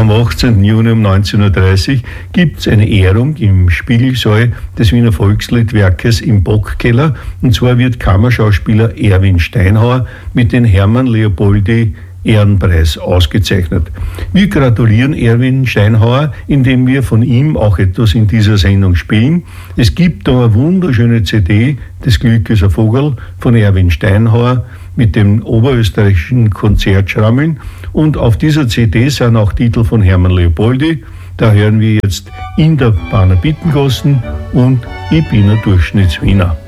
Am 18. Juni um 19.30 Uhr gibt es eine Ehrung im Spiegelsaal des Wiener Volksliedwerkes im Bockkeller. Und zwar wird Kammerschauspieler Erwin Steinhauer mit dem Hermann Leopoldi Ehrenpreis ausgezeichnet. Wir gratulieren Erwin Steinhauer, indem wir von ihm auch etwas in dieser Sendung spielen. Es gibt da eine wunderschöne CD, Das Glück ist ein Vogel, von Erwin Steinhauer mit dem oberösterreichischen Konzertschrammeln. Und auf dieser CD sind auch Titel von Hermann Leopoldi. Da hören wir jetzt In der Bahner Bittengassen und Ich bin ein Durchschnittswiener.